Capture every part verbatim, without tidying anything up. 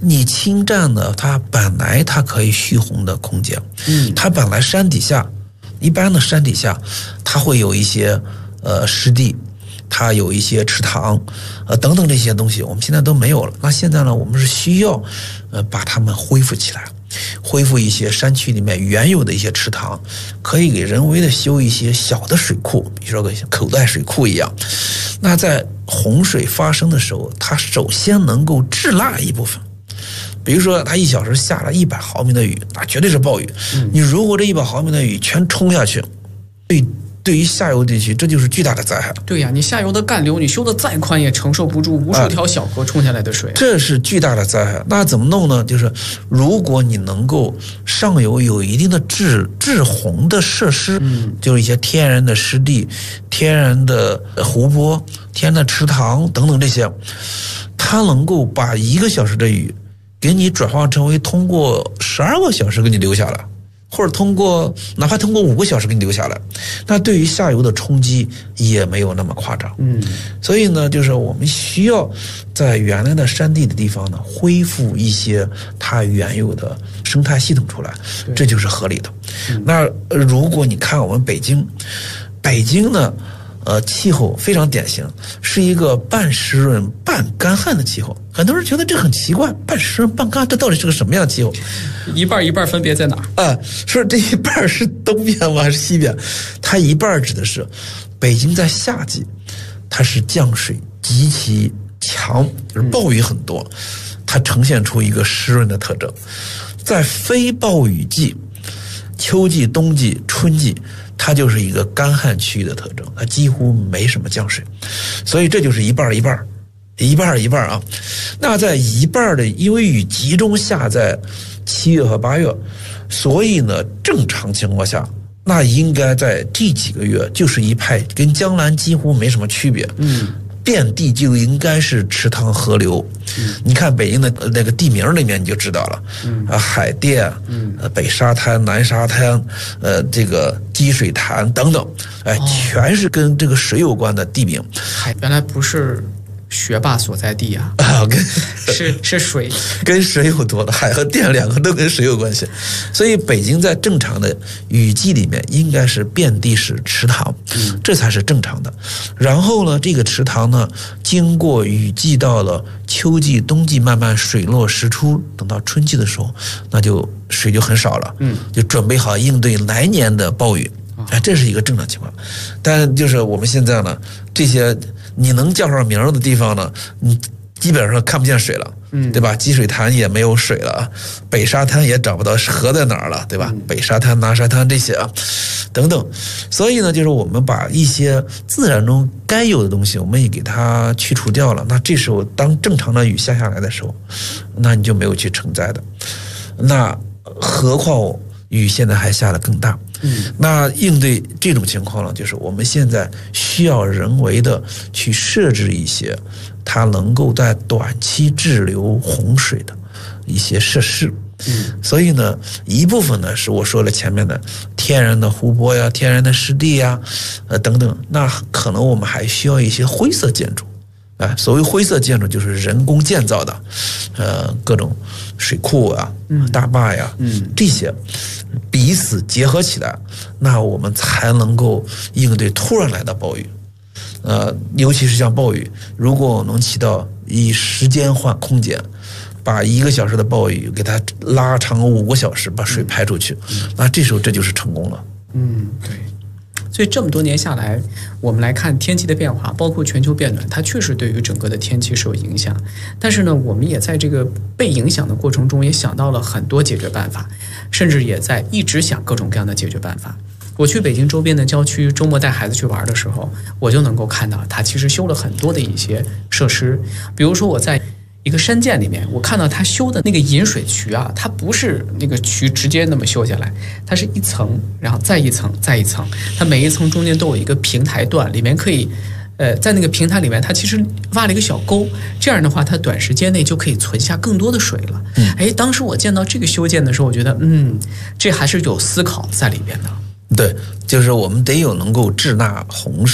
你侵占了它本来它可以蓄洪的空间，嗯，它本来山底下一般的山底下它会有一些呃湿地，它有一些池塘，呃等等这些东西，我们现在都没有了。那现在呢，我们是需要呃把它们恢复起来，恢复一些山区里面原有的一些池塘，可以给人为的修一些小的水库，比如说个口袋水库一样。那在洪水发生的时候，它首先能够滞纳一部分。比如说，它一小时下了一百毫米的雨，那绝对是暴雨。嗯、你如果这一百毫米的雨全冲下去，对对于下游地区，这就是巨大的灾害。 对呀、啊，你下游的干流，你修的再宽也承受不住无数条小河冲下来的水、啊， 这是巨大的灾害。那怎么弄呢？就是如果你能够上游有一定的治治洪的设施，嗯，就是一些天然的湿地、天然的湖泊、天然的池塘等等这些，它能够把一个小时的雨给你转化成为通过十二个小时给你留下来，或者通过哪怕通过五个小时给你留下来，那对于下游的冲击也没有那么夸张。嗯，所以呢，就是我们需要在原来的山地的地方呢，恢复一些它原有的生态系统出来，这就是合理的。嗯、那如果你看我们北京，北京呢，呃，气候非常典型，是一个半湿润半干旱的气候。很多人觉得这很奇怪，半湿润半干，这到底是个什么样的气候？ 一半一半分别在哪？ 啊，说这一半是东边吗？还是西边？它一半指的是北京在夏季，它是降水极其强，就是暴雨很多，它呈现出一个湿润的特征。在非暴雨季，秋季、冬季、春季，它就是一个干旱区域的特征，它几乎没什么降水，所以这就是一半一半，一半一半啊。那在一半的，因为雨集中下在七月和八月，所以呢，正常情况下，那应该在这几个月就是一派跟江南几乎没什么区别。嗯。遍地就应该是池塘河流，嗯、你看北京的那个地名里面你就知道了，嗯、啊，海淀，嗯、呃，北沙滩、南沙滩，呃，这个积水潭等等，哎，哦、全是跟这个水有关的地名。 海原来不是学霸所在地啊， 啊，跟是是水， 跟水有多的，海和电两个都跟水有关系，所以北京在正常的雨季里面应该是遍地是池塘，嗯、这才是正常的。然后呢，这个池塘呢，经过雨季到了秋季、冬季，慢慢水落石出，等到春季的时候，那就水就很少了，嗯，就准备好应对来年的暴雨。哎，这是一个正常情况。但就是我们现在呢，这些你能叫上名的地方呢，你基本上看不见水了，嗯，对吧？积水潭也没有水了，北沙滩也找不到河在哪儿了，对吧？嗯、北沙滩、南沙滩这些啊，等等。所以呢，就是我们把一些自然中该有的东西，我们也给它去除掉了。那这时候，当正常的雨下下来的时候，那你就没有去承灾的。那何况雨现在还下得更大。嗯，那应对这种情况呢，就是我们现在需要人为的去设置一些它能够在短期滞留洪水的一些设施。嗯，所以呢，一部分呢是我说了前面的天然的湖泊呀、天然的湿地呀，呃等等。那可能我们还需要一些灰色建筑。啊，所谓灰色建筑就是人工建造的，呃，各种水库啊、大坝呀，嗯，这些彼此结合起来，那我们才能够应对突然来的暴雨。呃，尤其是像暴雨，如果能起到以时间换空间，把一个小时的暴雨给它拉长五个小时，把水排出去，嗯、那这时候这就是成功了。 嗯，对。所以这么多年下来，我们来看天气的变化，包括全球变暖，它确实对于整个的天气是有影响。但是呢，我们也在这个被影响的过程中，也想到了很多解决办法，甚至也在一直想各种各样的解决办法。我去北京周边的郊区，周末带孩子去玩的时候，我就能够看到它其实修了很多的一些设施，比如说我在一个山涧里面，我看到他修的那个引水渠啊，它不是那个渠直接那么修下来，它是一层，然后再一层，再一层，它每一层中间都有一个平台段，里面可以，呃，在那个平台里面，它其实挖了一个小沟，这样的话，它短时间内就可以存下更多的水了。嗯，哎，当时我见到这个修建的时候，我觉得，嗯，这还是有思考在里边的。 对，就是我们得有能够滞纳洪水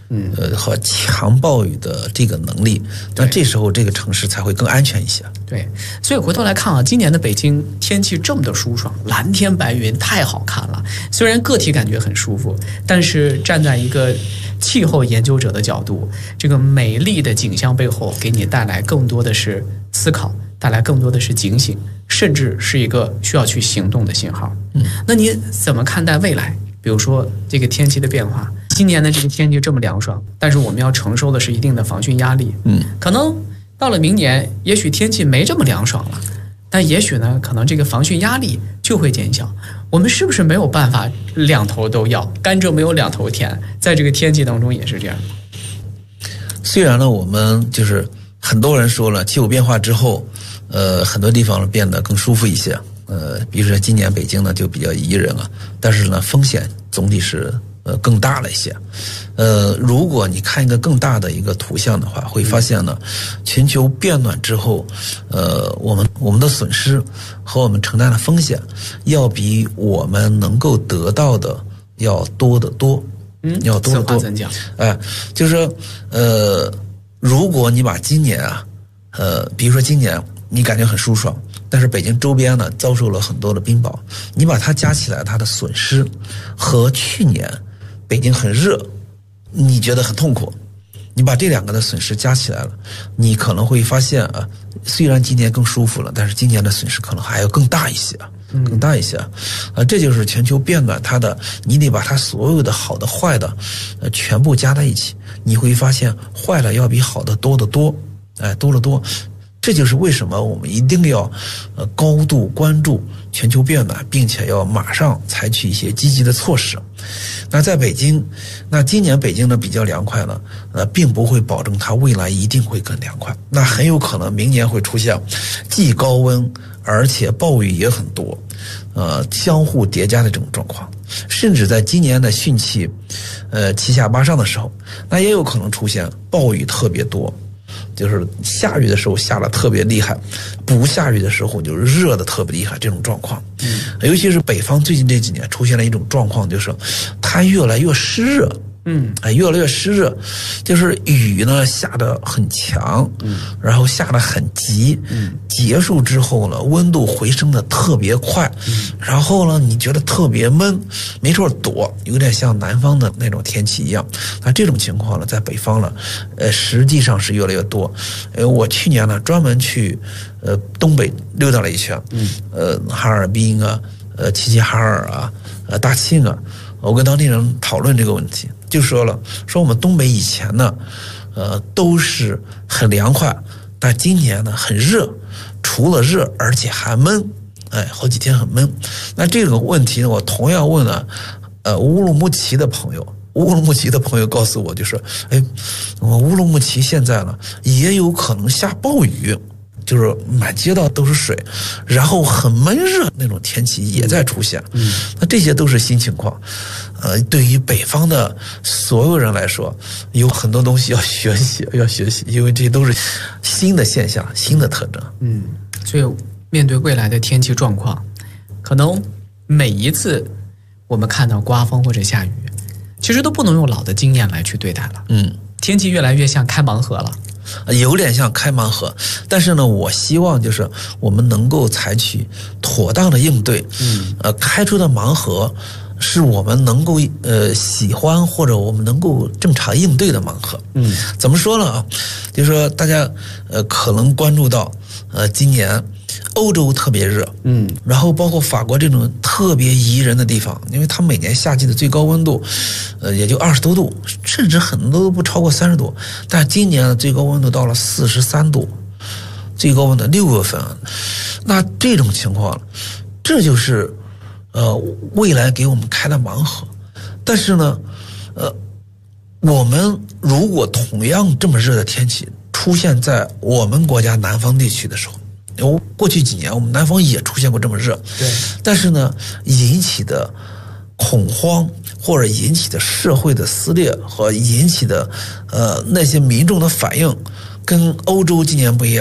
嗯， 呃和强暴雨的这个能力，那这时候这个城市才会更安全一些。 对，所以回头来看啊，今年的北京天气这么的舒爽，蓝天白云太好看了。虽然个体感觉很舒服，但是站在一个气候研究者的角度，这个美丽的景象背后给你带来更多的是思考，带来更多的是警醒，甚至是一个需要去行动的信号。 嗯， 那你怎么看待未来？比如说这个天气的变化，今年的这个天气这么凉爽，但是我们要承受的是一定的防汛压力。 嗯， 可能到了明年，也许天气没这么凉爽了，但也许呢，可能这个防汛压力就会减小。我们是不是没有办法两头都要？甘蔗没有两头甜，在这个天气当中也是这样。 虽然呢，我们就是很多人说了，气候变化之后，呃，很多地方变得更舒服一些。呃，比如说今年北京呢就比较宜人了，但是呢风险总体是呃更大了一些。呃，如果你看一个更大的一个图像的话，会发现呢，全球变暖之后，呃，我们我们的损失和我们承担的风险，要比我们能够得到的要多得多。 嗯， 要多得多。 怎讲？ 哎，就是说，呃，如果你把今年啊，呃，比如说今年你感觉很舒爽。但是北京周边呢遭受了很多的冰雹，你把它加起来，它的损失和去年北京很热，你觉得很痛苦，你把这两个的损失加起来了，你可能会发现啊，虽然今年更舒服了，但是今年的损失可能还要更大一些，更大一些啊，这就是全球变暖它的，你得把它所有的好的坏的，呃，全部加在一起，你会发现坏的要比好的多得多，哎，多得多。这就是为什么我们一定要呃高度关注全球变暖，并且要马上采取一些积极的措施。那在北京，那今年北京呢比较凉快呢，呃，并不会保证它未来一定会更凉快。那很有可能明年会出现既高温而且暴雨也很多，呃，相互叠加的这种状况。甚至在今年的汛期，呃，七下八上的时候，那也有可能出现暴雨特别多。就是下雨的时候下得特别厉害，不下雨的时候就是热得特别厉害，这种状况。嗯，尤其是北方最近这几年出现了一种状况，就是它越来越湿热。嗯，哎，越来越湿热，就是雨呢下得很强，嗯，然后下得很急，嗯，结束之后呢，温度回升的特别快，嗯，然后呢，你觉得特别闷，没处躲，有点像南方的那种天气一样。那这种情况呢，在北方呢，呃，实际上是越来越多。呃，我去年呢专门去呃东北溜达了一圈，嗯，呃，哈尔滨啊，呃，齐齐哈尔啊，呃，大庆啊。我跟当地人讨论这个问题，就说了，说我们东北以前呢，呃，都是很凉快，但今年呢很热，除了热，而且还闷，哎，好几天很闷。那这个问题呢，我同样问了，呃，乌鲁木齐的朋友，乌鲁木齐的朋友告诉我，就说，哎，我乌鲁木齐现在呢也有可能下暴雨。就是满街道都是水，然后很闷热那种天气也在出现。嗯，那这些都是新情况。呃，对于北方的所有人来说，有很多东西要学习，要学习，因为这些都是新的现象、新的特征。 嗯，所以面对未来的天气状况，可能每一次我们看到刮风或者下雨，其实都不能用老的经验来去对待了。 嗯， 天气越来越像开盲盒了。 有点像开盲盒，但是呢，我希望就是我们能够采取妥当的应对。嗯，呃，开出的盲盒是我们能够呃喜欢或者我们能够正常应对的盲盒。嗯，怎么说呢啊？就是说大家呃可能关注到呃今年欧洲特别热，嗯，然后包括法国这种特别宜人的地方，因为它每年夏季的最高温度，呃，也就二十多度，甚至很多都不超过三十度，但今年的最高温度到了四十三度，最高温的六月份，那这种情况，这就是呃未来给我们开的盲盒。但是呢，呃，我们如果同样这么热的天气出现在我们国家南方地区的时候，我过去几年我们南方也出现过这么热， 对， 但是呢，引起的恐慌或者引起的社会的撕裂和引起的呃那些民众的反应，跟欧洲今年不一样。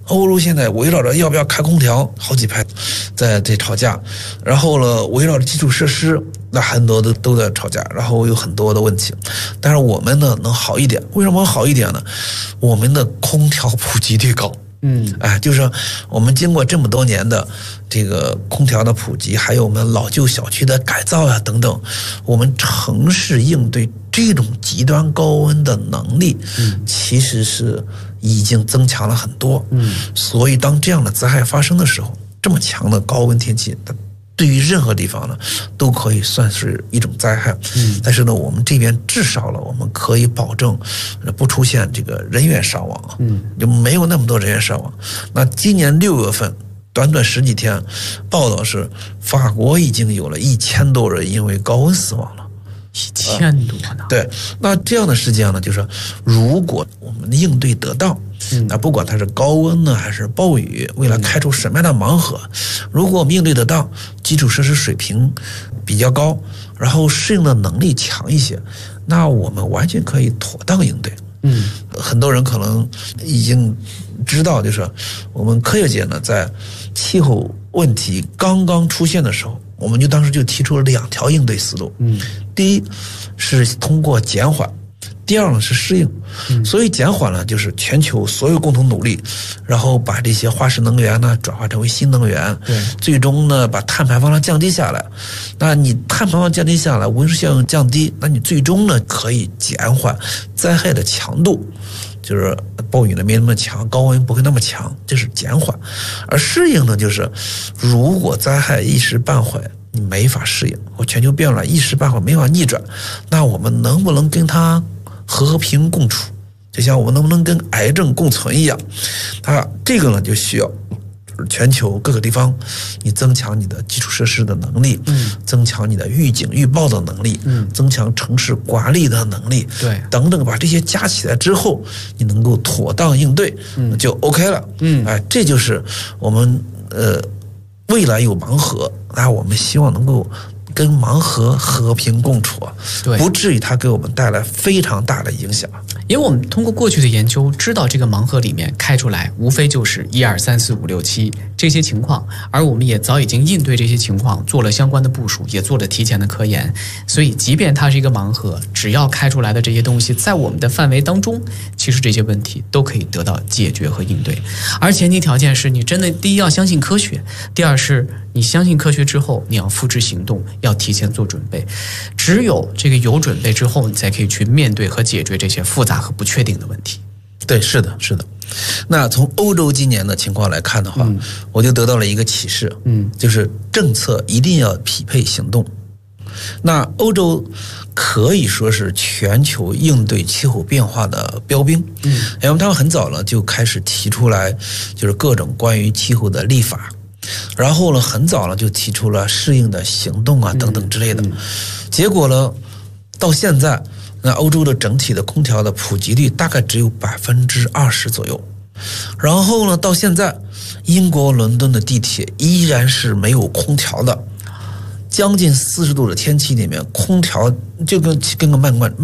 欧洲现在围绕着要不要开空调，好几派在在吵架，然后呢，围绕着基础设施，那很多都都在吵架，然后有很多的问题。但是我们呢能好一点，为什么好一点呢？我们的空调普及率高。 嗯， 哎，就是我们经过这么多年的这个空调的普及，还有我们老旧小区的改造啊等等，我们城市应对这种极端高温的能力，嗯，其实是已经增强了很多。嗯，所以当这样的灾害发生的时候，这么强的高温天气，它对于任何地方呢，都可以算是一种灾害。嗯，但是呢，我们这边至少了，我们可以保证不出现这个人员伤亡。嗯，就没有那么多人员伤亡。那今年六月份，短短十几天，报道是法国已经有了一千多人因为高温死亡了。 一千多呢？ 对，那这样的事件呢，就是如果我们应对得当，嗯，那不管它是高温呢还是暴雨，为了开出什么样的盲盒，如果我们应对得当，基础设施水平比较高，然后适应的能力强一些，那我们完全可以妥当应对。嗯，很多人可能已经知道，就是我们科学界呢，在气候问题刚刚出现的时候，我们就当时就提出了两条应对思路。嗯，第一是通过减缓，第二呢是适应。嗯，所以减缓呢，就是全球所有共同努力，然后把这些化石能源呢转化成为新能源，对，最终呢把碳排放量降低下来。那你碳排放降低下来，温室效应降低，那你最终呢可以减缓灾害的强度。就是暴雨呢没那么强，高温不会那么强，这是减缓。而适应呢，就是如果灾害一时半会你没法适应，或全球变暖一时半会没法逆转，那我们能不能跟它和平共处？就像我们能不能跟癌症共存一样？它这个呢就需要全球各个地方，你增强你的基础设施的能力，嗯，增强你的预警预报的能力，嗯，增强城市管理的能力， 对， 等等，把这些加起来之后，你能够妥当应对，嗯，就 OK 了，嗯，哎，这就是我们呃未来有盲盒，那我们希望能够跟盲盒和平共处，对，不至于它给我们带来非常大的影响。 因为我们通过过去的研究知道，这个盲盒里面开出来无非就是一二三四五六七这些情况，而我们也早已经应对这些情况做了相关的部署，也做了提前的科研。所以即便它是一个盲盒，只要开出来的这些东西在我们的范围当中，其实这些问题都可以得到解决和应对。而前提条件是你真的第一要相信科学，第二是你相信科学之后你要付之行动，要提前做准备。只有这个有准备之后，你才可以去面对和解决这些复杂和不确定的问题。 对，是的，是的。那从欧洲今年的情况来看的话，嗯，我就得到了一个启示，嗯，就是政策一定要匹配行动。那欧洲可以说是全球应对气候变化的标兵，嗯，因为他们很早了就开始提出来，就是各种关于气候的立法，然后呢，很早了就提出了适应的行动啊等等之类的。嗯嗯，结果呢，到现在，那欧洲的整体的空调的普及率大概只有百分之二十左右。然后呢，到现在，英国伦敦的地铁依然是没有空调的。将近四十度的天气里面，空调就跟跟个慢慢